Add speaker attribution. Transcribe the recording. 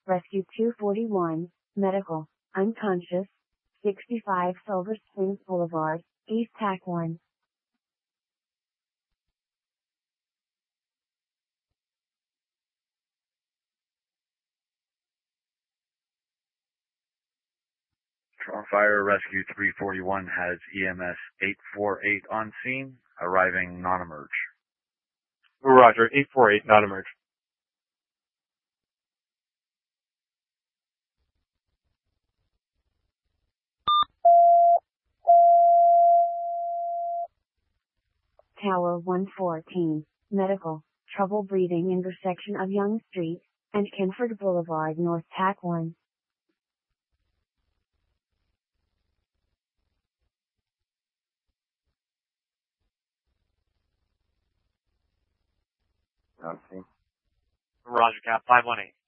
Speaker 1: Rescue 241, medical, unconscious, 65 Silver Springs Boulevard, East TAC 1.
Speaker 2: Fire Rescue 341 has EMS 848 on scene, arriving non-emerge.
Speaker 3: Roger, 848 non-emerge.
Speaker 1: Tower 114, medical, trouble breathing intersection of Young Street and Kenford Boulevard North TAC 1.
Speaker 3: Roger, Cap 518.